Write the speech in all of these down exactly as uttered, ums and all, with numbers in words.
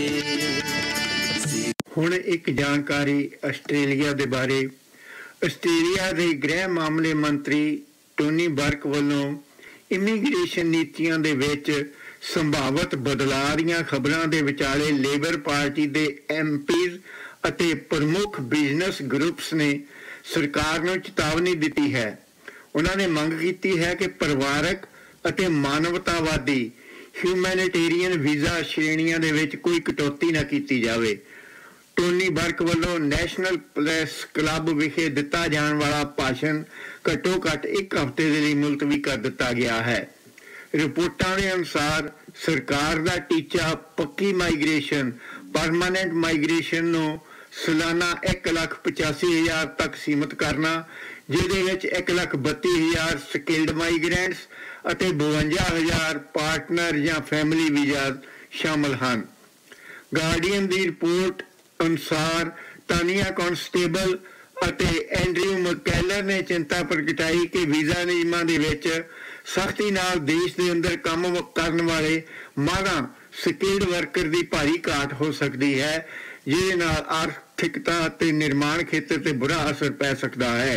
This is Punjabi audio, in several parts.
ਹੁਣ ਇੱਕ ਜਾਣਕਾਰੀ ਆਸਟ੍ਰੇਲੀਆ ਦੇ ਬਾਰੇ। ਆਸਟ੍ਰੇਲੀਆ ਦੇ ਗ੍ਰਹਿ ਮਾਮਲੇ ਮੰਤਰੀ ਟੋਨੀ ਬਰਕ ਵੱਲੋਂ ਇਮੀਗ੍ਰੇਸ਼ਨ ਨੀਤੀਆਂ ਦੇ ਵਿੱਚ ਸੰਭਾਵਤ ਬਦਲਾਅ ਦੀਆਂ ਖਬਰਾਂ ਦੇ ਵਿਚਾਲੇ ਲੇਬਰ ਪਾਰਟੀ ਦੇ ਐਮ ਪੀਜ਼ ਅਤੇ ਪ੍ਰਮੁੱਖ ਬਿਜ਼ਨਸ ਗਰੁੱਪਸ ਨੇ ਸਰਕਾਰ ਨੂੰ ਚੇਤਾਵਨੀ ਦਿੱਤੀ ਹੈ। ਉਹਨਾਂ ਨੇ ਮੰਗ ਕੀਤੀ ਹੈ ਕਿ ਪਰਿਵਾਰਕ ਅਤੇ ਮਾਨਵਤਾਵਾਦੀ ਹਿਊਮੈਨਿਟੇਰੀਅਨ ਵੀਜ਼ਾ ਸ਼੍ਰੇਣੀਆਂ ਦੇ ਵਿੱਚ ਕੋਈ ਕਟੌਤੀ ਨਾ ਕੀਤੀ ਜਾਵੇ। ਟੋਨੀ ਬਰਕ ਵੱਲੋਂ ਨੈਸ਼ਨਲ ਪ੍ਰੈਸ ਕਲੱਬ ਵਿਖੇ ਦਿੱਤਾ ਜਾਣ ਵਾਲਾ ਭਾਸ਼ਣ ਘੱਟੋ ਘੱਟ ਇੱਕ ਹਫ਼ਤੇ ਦੇ ਲਈ ਮੁਲਤਵੀ ਕਰ ਦਿੱਤਾ ਗਿਆ ਹੈ। ਰਿਪੋਰਟਾਂ ਦੇ ਅਨੁਸਾਰ ਸਰਕਾਰ ਦਾ ਟੀਚਾ ਪੱਕੀ ਮਾਈਗ੍ਰੇਸ਼ਨ ਪਰਮਾਨੈਂਟ ਮਾਈਗ੍ਰੇਸ਼ਨ ਨੂੰ ਸਾਲਾਨਾ ਇੱਕ ਲੱਖ ਪਚਾਸੀ ਹਜ਼ਾਰ ਤੱਕ ਸੀਮਤ ਕਰਨਾ, ਜਿਹਦੇ ਵਿੱਚ ਇੱਕ ਲੱਖ ਬੱਤੀ ਹਜ਼ਾਰ ਸਕਿਲਡ ਮਾਈਗ੍ਰੈਂਟਸ ਅਤੇ ਬਵੰਜਾ ਹਜ਼ਾਰ ਪਾਰਟਨਰ ਜਾਂ ਫੈਮਿਲੀ ਵੀਜ਼ਾ ਸ਼ਾਮਲ ਹਨ। ਗਾਰਡੀਅਨ ਦੀ ਰਿਪੋਰਟ ਅਨੁਸਾਰ ਤਾਨੀਆ ਕਾਂਸਟੇਬਲ ਅਤੇ ਐਂਡਰਿਊ ਮਕੈਲਰ ਨੇ ਚਿੰਤਾ ਪ੍ਰਗਟਾਈ ਕਿ ਵੀਜ਼ਾ ਨਿਯਮਾਂ ਦੇ ਵਿੱਚ ਸਖਤੀ ਨਾਲ ਦੇਸ਼ ਦੇ ਅੰਦਰ ਕੰਮ ਕਰਨ ਵਾਲੇ ਮਾਹਰਾਂ ਸਕਿਲਡ ਵਰਕਰ ਦੀ ਭਾਰੀ ਘਾਟ ਹੋ ਸਕਦੀ ਹੈ, ਜਿਹਦੇ ਨਾਲ ਆਰਥਿਕਤਾ ਅਤੇ ਨਿਰਮਾਣ ਖੇਤਰ ਤੇ ਬੁਰਾ ਅਸਰ ਪੈ ਸਕਦਾ ਹੈ।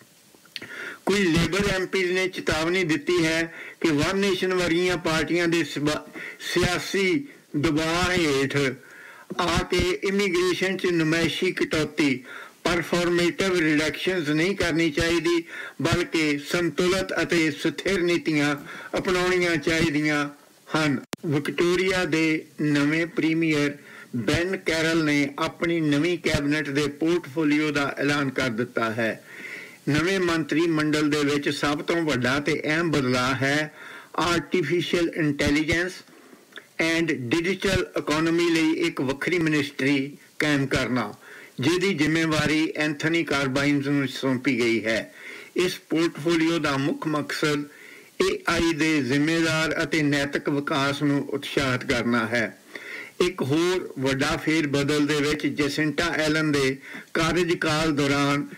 ਕੁਝ ਲੇਬਰ ਐਮ ਪੀਜ਼ ਨੇ ਚੇਤਾਵਨੀ ਦਿੱਤੀ ਹੈ ਕਿ ਵਨ ਨੇਸ਼ਨ ਵਰਗੀਆਂ ਪਾਰਟੀਆਂ ਦੇ ਸਿਆਸੀ ਦਬਾਅ ਹੇਠ ਆ ਕੇ ਇਮੀਗ੍ਰੇਸ਼ਨ 'ਚ ਨੁਮਾਇਸ਼ੀ ਕਟੌਤੀ ਪਰਫੋਰਮੇਟਿਵ ਰਿਡਕਸ਼ਨਸ ਨਹੀਂ ਕਰਨੀ ਚਾਹੀਦੀ, ਬਲਕਿ ਸੰਤੁਲਿਤ ਅਤੇ ਸਥਿਰ ਨੀਤੀਆਂ ਅਪਣਾਉਣੀਆਂ ਚਾਹੀਦੀਆਂ ਹਨ। ਵਿਕਟੋਰੀਆ ਦੇ ਨਵੇਂ ਪ੍ਰੀਮੀਅਰ ਬੈਨ ਕੈਰਲ ਨੇ ਆਪਣੀ ਨਵੀਂ ਕੈਬਨਿਟ ਦੇ ਪੋਰਟਫੋਲੀਓ ਦਾ ਐਲਾਨ ਕਰ ਦਿੱਤਾ ਹੈ। ਨਵੇਂ ਮੰਤਰੀ ਮੰਡਲ ਦੇ ਵਿੱਚ ਸਭ ਤੋਂ ਵੱਡਾ ਤੇ ਅਹਿਮ ਬਦਲਾਅ ਹੈ artificial intelligence and digital economy ਲਈ ਇੱਕ ਵੱਖਰੀ ਮਿਨਿਸਟਰੀ ਕਾਇਮ ਕਰਨਾ, ਜਿਹਦੀ ਜ਼ਿੰਮੇਵਾਰੀ ਐਂਥਨੀ ਕਾਰਬਾਈਨਜ਼ ਨੂੰ ਸੌਂਪੀ ਗਈ ਹੈ। ਇਸ ਪੋਰਟਫੋਲੀਓ ਦਾ ਮੁੱਖ ਮਕਸਦ ਏ ਆਈ ਦੇ ਜ਼ਿੰਮੇਦਾਰ ਅਤੇ ਨੈਤਿਕ ਵਿਕਾਸ ਨੂੰ ਉਤਸ਼ਾਹਿਤ ਕਰਨਾ ਹੈ। ਇੱਕ ਹੋਰ ਵੱਡਾ ਫੇਰ ਬਦਲ ਦੇ ਵਿੱਚ ਜੈਸਿੰਟਾ ਐਲਨ ਦੇ ਕਾਰਜਕਾਲ ਦੌਰਾਨ